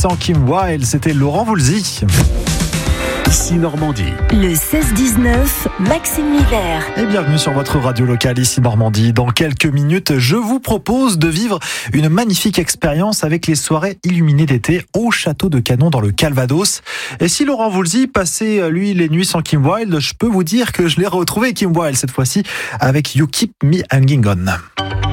sans Kim Wilde, c'était Laurent Voulzy. Ici Normandie. Le 16-19, Maxime Miller. Et bienvenue sur votre radio locale ici Normandie. Dans quelques minutes, je vous propose de vivre une magnifique expérience avec les soirées illuminées d'été au château de Canon dans le Calvados. Et si Laurent Voulzy passait, lui, les nuits sans Kim Wilde, je peux vous dire que je l'ai retrouvé Kim Wilde cette fois-ci avec You Keep Me Hanging On.